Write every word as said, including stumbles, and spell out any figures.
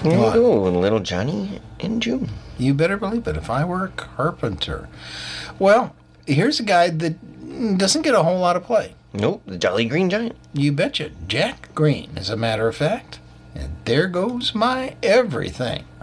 Here What? you go, little Johnny and June. You better believe it. If I were a carpenter. Well, here's a guy that doesn't get a whole lot of play. Nope, the Jolly Green Giant. You betcha. Jack Green, as a matter of fact. And there goes my everything.